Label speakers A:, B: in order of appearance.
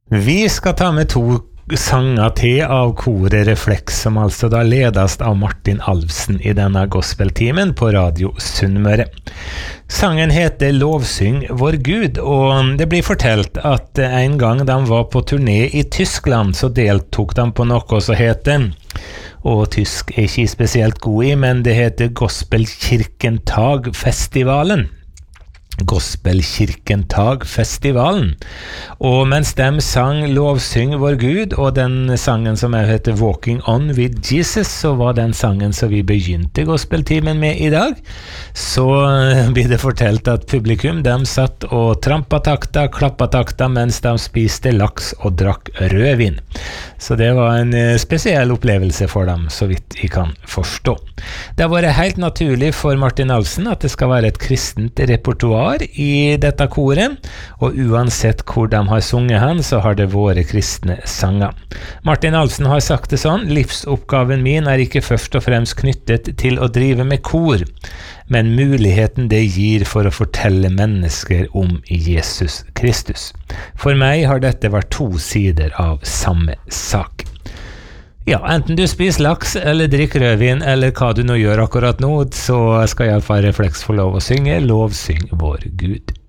A: Vi skal ta med to sanger til av koret Refleks, som altså da ledes av Martin Alvsen i denne gospeltimen på Radio Sunnmøre. Sangen heter Lovsyng vår Gud, og det blir fortalt at en gang de var på turné i Tyskland, så deltok de på noe som heter, og tysk er ikke spesielt god i, men det heter Gospelkirkentag-festivalen. Gospelkirkentag-festivalen. Og mens de sang Lovsyng vår Gud, og den sangen som heter Walking On with Jesus, så var den sangen som vi begynte gospeltimen med i dag. Så blir det fortalt at publikum, de satt og trampa takta, klappa takta, mens de spiste laks og drakk rødvin. Så det var en spesiell opplevelse for dem, så vidt jeg kan forstå. Det har vært helt naturlig for Martin Alvsen at det skal være et kristent repertoar i dette koret, og uansett hvor de har sunget hen, så har det vært kristne sanger. Martin Alvsen har sagt det sånn: livsoppgaven min er ikke først og fremst knyttet til å drive med kor, men muligheten det gir for å fortelle mennesker om Jesus Kristus. For meg har dette vært to sider av samme sak. Ja, enten du spiser laks eller drikker rødvin, eller hva du nå gjør akkurat nå, så skal i alle fall Refleks få lov å synge Lovsyng vår Gud.